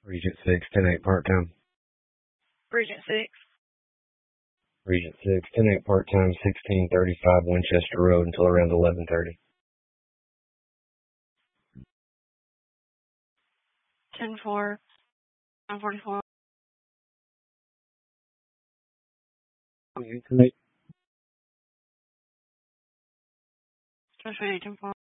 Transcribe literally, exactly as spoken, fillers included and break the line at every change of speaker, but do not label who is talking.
Regent six, ten eight part-time.
Regent six.
Regent six, ten eight part-time, sixteen thirty-five Winchester Road until around eleven thirty.
ten four, nine forty-four.
ten eight.
ten four.